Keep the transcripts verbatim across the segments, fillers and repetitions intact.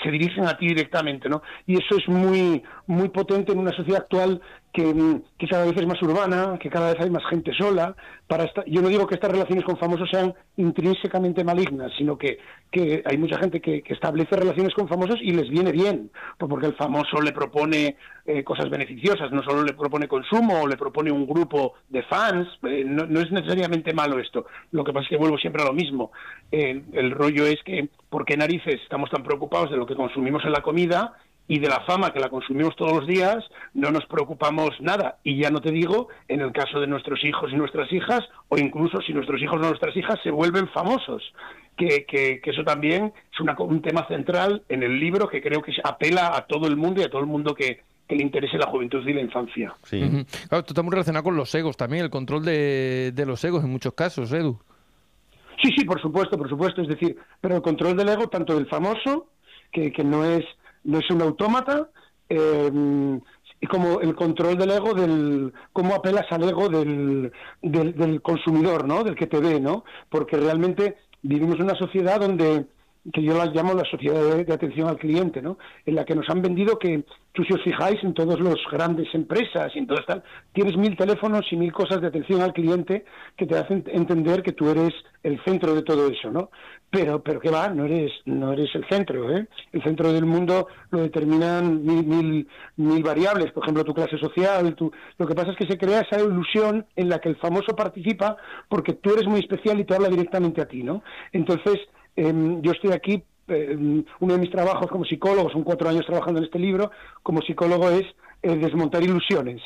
se dirigen a ti directamente, ¿no? Y eso es muy, muy potente en una sociedad actual que, que cada vez es más urbana, que cada vez hay más gente sola. Para esta, yo no digo que estas relaciones con famosos sean intrínsecamente malignas, sino que, que hay mucha gente que, que establece relaciones con famosos y les viene bien, pues porque el famoso le propone eh, cosas beneficiosas, no solo le propone consumo, o le propone un grupo de fans, eh, no, no es necesariamente malo esto. Lo que pasa es que vuelvo siempre a lo mismo. Eh, el rollo es que, ¿por qué narices estamos tan preocupados de lo que consumimos en la comida y de la fama que la consumimos todos los días? No nos preocupamos nada? Y ya no te digo en el caso de nuestros hijos y nuestras hijas, o incluso si nuestros hijos o nuestras hijas se vuelven famosos, que, que, que eso también es una, un tema central en el libro, que creo que apela a todo el mundo y a todo el mundo que, que le interese la juventud y la infancia. Sí. Uh-huh. Claro, esto está muy relacionado con los egos también, el control de, de los egos en muchos casos, Edu. Sí, sí, por supuesto, por supuesto, es decir, pero el control del ego, tanto del famoso, que, que no es no es un autómata, eh, como el control del ego, del cómo apelas al ego del, del, del consumidor, ¿no? Del que te ve, ¿no? Porque realmente vivimos en una sociedad donde, que yo la llamo la sociedad de, de atención al cliente, ¿no? En la que nos han vendido que, tú si os fijáis en todas las grandes empresas y en todas tal, tienes mil teléfonos y mil cosas de atención al cliente que te hacen entender que tú eres el centro de todo eso, ¿no? Pero, pero qué va, no eres, no eres el centro, ¿eh? El centro del mundo lo determinan mil, mil, mil variables, por ejemplo, tu clase social, tu... lo que pasa es que se crea esa ilusión en la que el famoso participa porque tú eres muy especial y te habla directamente a ti, ¿no? Entonces, eh, yo estoy aquí, eh, uno de mis trabajos como psicólogo, son cuatro años trabajando en este libro, como psicólogo es eh, desmontar ilusiones.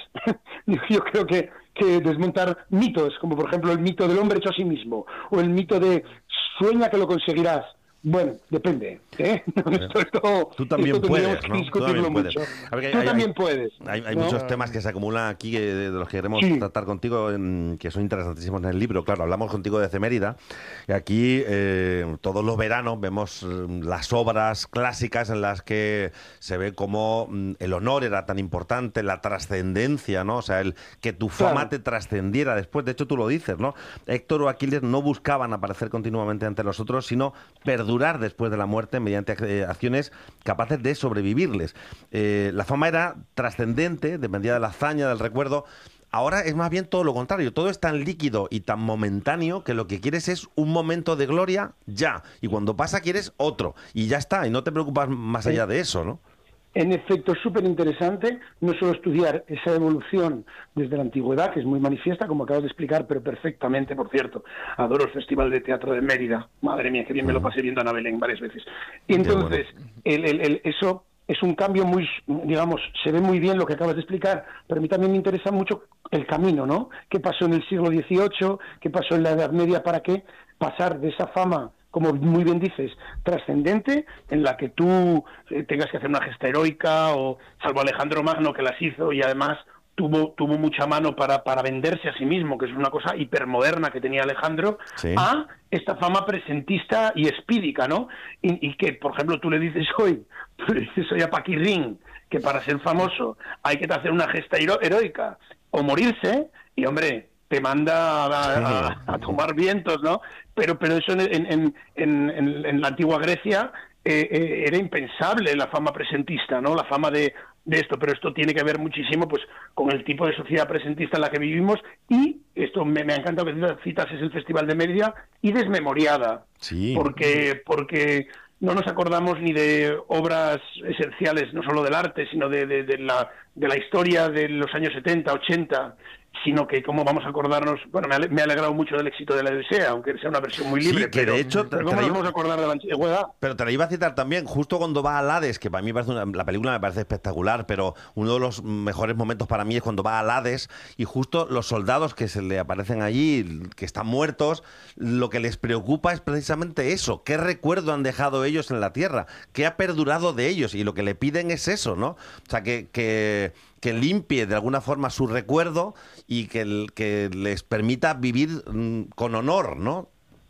Yo creo que, que desmontar mitos, como por ejemplo el mito del hombre hecho a sí mismo, o el mito de sueña que lo conseguirás. Bueno, depende, ¿eh? Esto, esto, Tú también esto puedes, ¿no? Tú también puedes. Tú hay, también hay, puedes. Hay, hay ¿no? muchos temas que se acumulan aquí, eh, de los que queremos sí. tratar contigo, en, que son interesantísimos en el libro. Claro, hablamos contigo de Efemérida, y aquí eh, todos los veranos vemos eh, las obras clásicas en las que se ve cómo mm, el honor era tan importante, la trascendencia, ¿no? O sea, el que tu fama claro. te trascendiera después. De hecho, tú lo dices, ¿no? Héctor o Aquiles no buscaban aparecer continuamente ante los otros, sino perdurar después de la muerte mediante acciones capaces de sobrevivirles. Eh, la fama era trascendente, dependía de la hazaña, del recuerdo. Ahora es más bien todo lo contrario. Todo es tan líquido y tan momentáneo que lo que quieres es un momento de gloria ya. Y cuando pasa quieres otro. Y ya está. Y no te preocupas más allá de eso, ¿no? En efecto, es súper interesante no solo estudiar esa evolución desde la antigüedad, que es muy manifiesta, como acabas de explicar, pero perfectamente, por cierto. Adoro el Festival de Teatro de Mérida. Madre mía, qué bien me lo pasé viendo a Ana Belén varias veces. Y entonces, bueno. el, el, el, eso es un cambio muy, digamos, se ve muy bien lo que acabas de explicar, pero a mí también me interesa mucho el camino, ¿no? ¿Qué pasó en el siglo dieciocho? ¿Qué pasó en la Edad Media para qué pasar de esa fama, como muy bien dices, trascendente, en la que tú eh, tengas que hacer una gesta heroica, o salvo Alejandro Magno, que las hizo y además tuvo tuvo mucha mano para, para venderse a sí mismo, que es una cosa hipermoderna que tenía Alejandro, sí. a esta fama presentista y espídica, ¿no? Y, y que, por ejemplo, tú le dices hoy, tú le dices hoy a Paquirrín que para ser famoso hay que hacer una gesta hero heroica o morirse, y hombre, te manda a, a, a tomar vientos, ¿no? Pero pero eso en, en, en, en, en la antigua Grecia eh, eh, era impensable, la fama presentista, ¿no? La fama de, de esto, pero esto tiene que ver muchísimo pues con el tipo de sociedad presentista en la que vivimos, y esto me, me ha encantado que citas, es el Festival de Mérida, y desmemoriada, sí. porque porque no nos acordamos ni de obras esenciales, no solo del arte, sino de, de, de, la, de la historia de los años setenta, ochenta, sino que cómo vamos a acordarnos. Bueno, me, ale, me ha alegrado mucho del éxito de la Odisea, aunque sea una versión muy libre, sí, que pero, de hecho, pero ¿cómo nos vamos a acordar de la antigüedad? Pero te la iba a citar también, justo cuando va al Hades, que para mí parece una, la película me parece espectacular, pero uno de los mejores momentos para mí es cuando va al Hades, y justo los soldados que se le aparecen allí, que están muertos, lo que les preocupa es precisamente eso, qué recuerdo han dejado ellos en la tierra, qué ha perdurado de ellos, y lo que le piden es eso, ¿no? O sea, que... que que limpie de alguna forma su recuerdo y que, que les permita vivir mmm, con honor, ¿no?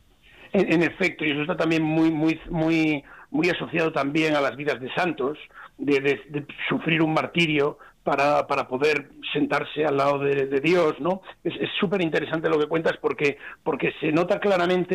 En, en efecto, y eso está también muy muy muy muy asociado también a las vidas de santos, de, de, de sufrir un martirio para, para poder sentarse al lado de, de Dios, ¿no? Es súper interesante lo que cuentas, porque porque se nota claramente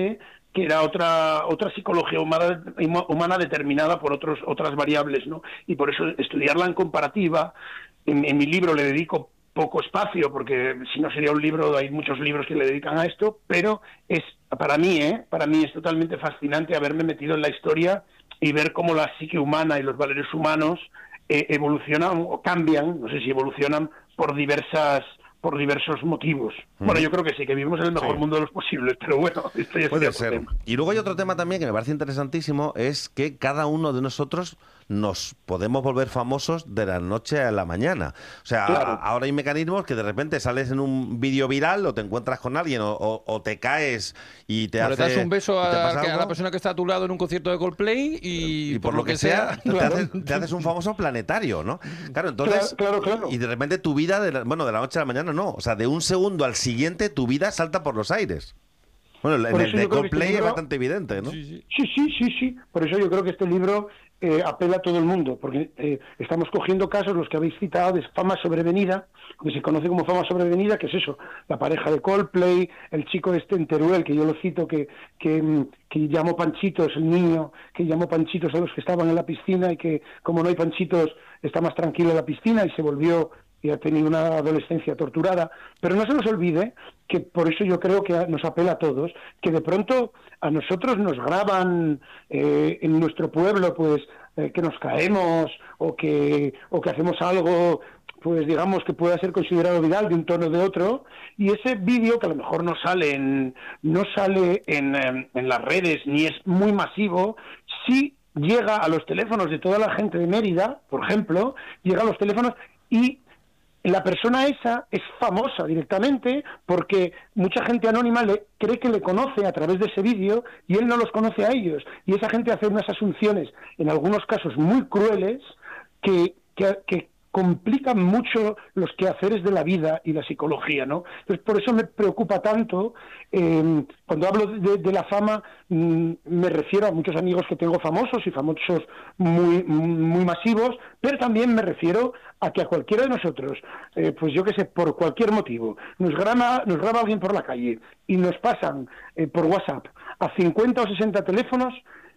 que era otra otra psicología humana, humana determinada por otros otras variables, ¿no? Y por eso estudiarla en comparativa, en, en mi libro le dedico poco espacio, porque si no sería un libro, hay muchos libros que le dedican a esto, pero es para mí, ¿eh? Para mí es totalmente fascinante haberme metido en la historia y ver cómo la psique humana y los valores humanos eh, evolucionan o cambian, no sé si evolucionan por diversas por diversos motivos. Mm. Bueno, yo creo que sí, que vivimos en el mejor sí. mundo de los posibles, pero bueno, esto ya puede ser. Tema. Y luego hay otro tema también que me parece interesantísimo, es que cada uno de nosotros nos podemos volver famosos de la noche a la mañana. O sea, claro. a, ahora hay mecanismos que de repente sales en un vídeo viral o te encuentras con alguien o, o, o te caes y te haces... Le das un beso a, que, a la persona que está a tu lado en un concierto de Coldplay y, y por, por lo que, que sea, sea te, claro. haces, te haces un famoso planetario, ¿no? Claro, entonces... Claro, claro, claro. Y de repente tu vida, de la, bueno, de la noche a la mañana no. O sea, de un segundo al siguiente tu vida salta por los aires. Bueno, en el de Coldplay este libro... es bastante evidente, ¿no? Sí sí. sí, sí, sí, sí. Por eso yo creo que este libro... Eh, apela a todo el mundo, porque eh, estamos cogiendo casos, los que habéis citado, de fama sobrevenida, que se conoce como fama sobrevenida, que es eso, la pareja de Coldplay, el chico este en Teruel, que yo lo cito, que, que, que llamó Panchitos, el niño, que llamó Panchitos a los que estaban en la piscina y que, como no hay Panchitos, está más tranquilo en la piscina y se volvió y ha tenido una adolescencia torturada, pero no se nos olvide que por eso yo creo que nos apela a todos, que de pronto a nosotros nos graban eh, en nuestro pueblo, pues eh, que nos caemos o que o que hacemos algo, pues digamos que pueda ser considerado viral de un tono o de otro, y ese vídeo que a lo mejor no sale en no sale en, en, en las redes ni es muy masivo, sí llega a los teléfonos de toda la gente de Mérida, por ejemplo, llega a los teléfonos y la persona esa es famosa directamente porque mucha gente anónima le cree que le conoce a través de ese vídeo y él no los conoce a ellos. Y esa gente hace unas asunciones, en algunos casos muy crueles, que, que, que complican mucho los quehaceres de la vida y la psicología, ¿no? Entonces, por eso me preocupa tanto. Eh, cuando hablo de, de la fama, mmm, me refiero a muchos amigos que tengo famosos y famosos muy, muy masivos, pero también me refiero a que a cualquiera de nosotros, eh, pues yo qué sé, por cualquier motivo, nos graba, nos graba alguien por la calle y nos pasan eh, por WhatsApp a cincuenta o sesenta teléfonos,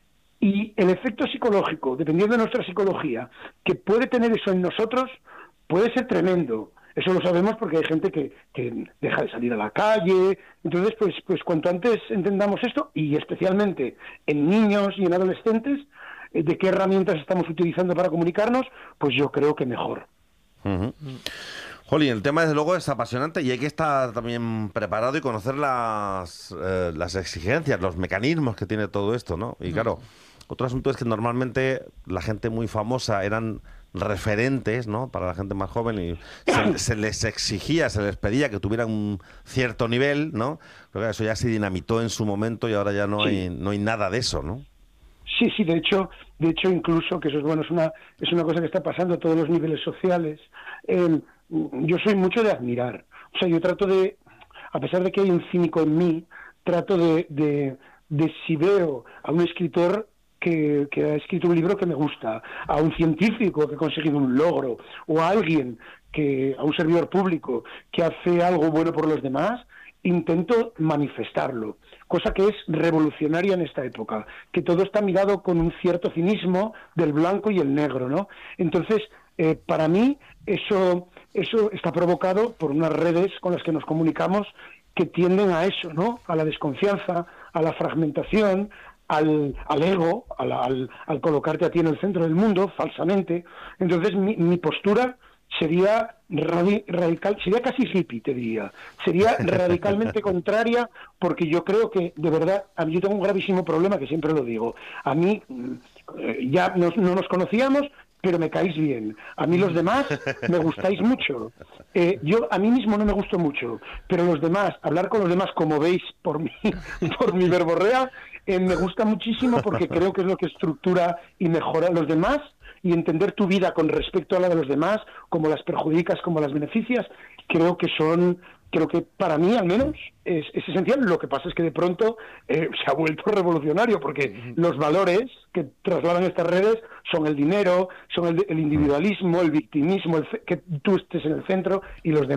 y el efecto psicológico, dependiendo de nuestra psicología, que puede tener eso en nosotros, puede ser tremendo. Eso lo sabemos porque hay gente que, que deja de salir a la calle. Entonces, pues, pues cuanto antes entendamos esto, y especialmente en niños y en adolescentes, de qué herramientas estamos utilizando para comunicarnos, pues yo creo que mejor. Uh-huh. Jolly, el tema desde luego es apasionante y hay que estar también preparado y conocer las, eh, las exigencias, los mecanismos que tiene todo esto, ¿no? Y claro, otro asunto es que normalmente la gente muy famosa eran referentes, ¿no? Para la gente más joven y se, se les exigía, se les pedía que tuvieran un cierto nivel, ¿no? Pero eso ya se dinamitó en su momento y ahora ya no sí. hay no hay nada de eso, ¿no? Sí, sí, de hecho, de hecho incluso, que eso es bueno, es una es una cosa que está pasando a todos los niveles sociales. Eh, yo soy mucho de admirar. O sea, yo trato de, a pesar de que hay un cínico en mí, trato de, de, de si veo a un escritor que, que ha escrito un libro que me gusta, a un científico que ha conseguido un logro, o a alguien, que a un servidor público que hace algo bueno por los demás, intento manifestarlo, cosa que es revolucionaria en esta época, que todo está mirado con un cierto cinismo del blanco y el negro, ¿no? Entonces, eh, para mí, eso, eso está provocado por unas redes con las que nos comunicamos que tienden a eso, ¿no? A la desconfianza, a la fragmentación, al, al ego, al, al, al colocarte a ti en el centro del mundo, falsamente. Entonces, mi, mi postura sería radi radical, sería casi hippie, te diría, sería radicalmente contraria, porque yo creo que, de verdad, a mí yo tengo un gravísimo problema, que siempre lo digo, a mí eh, ya nos, no nos conocíamos, pero me caéis bien, a mí los demás me gustáis mucho, eh, yo a mí mismo no me gusto mucho, pero los demás, hablar con los demás, como veis por mi, por mi verborrea, eh, me gusta muchísimo porque creo que es lo que estructura y mejora a los demás, y entender tu vida con respecto a la de los demás, como las perjudicas, como las beneficias, creo que son, creo que para mí al menos es, es esencial. Lo que pasa es que de pronto eh, se ha vuelto revolucionario, porque los valores que trasladan estas redes son el dinero, son el, el individualismo, el victimismo, el, que tú estés en el centro y los demás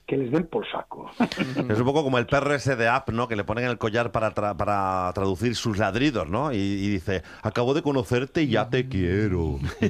que les den por saco. Es un poco como el perro ese de App, ¿no? Que le ponen el collar para, tra para traducir sus ladridos, ¿no? Y, y dice, acabo de conocerte y ya te quiero.